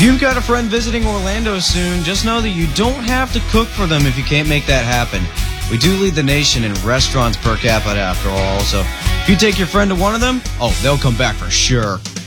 you've got a friend visiting Orlando soon, just know that you don't have to cook for them if you can't make that happen. We do lead the nation in restaurants per capita after all, so if you take your friend to one of them, oh, they'll come back for sure.